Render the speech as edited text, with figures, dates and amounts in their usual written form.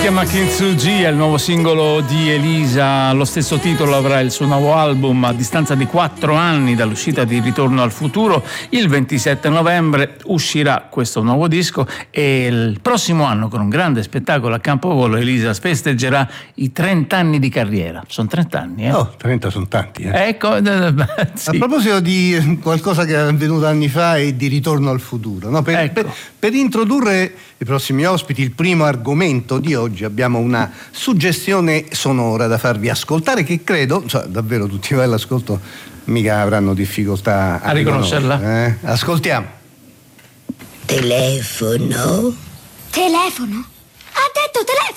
chiama Kintsugi, è il nuovo singolo di Elisa, lo stesso titolo avrà il suo nuovo album a distanza di 4 anni dall'uscita di Ritorno al futuro. Il 27 novembre uscirà questo nuovo disco e il prossimo anno, con un grande spettacolo a Campovolo, Elisa festeggerà i 30 anni di carriera. Sono 30 anni, eh? Oh, 30 sono tanti, Ecco, sì. A proposito di qualcosa che è avvenuto anni fa e di Ritorno al futuro, no? Per introdurre i prossimi ospiti, il primo argomento di oggi, abbiamo una suggestione sonora da farvi ascoltare che credo, davvero tutti voi all'ascolto mica avranno difficoltà a riconoscerla. Ascoltiamo. Telefono? Telefono? Ha detto telefono!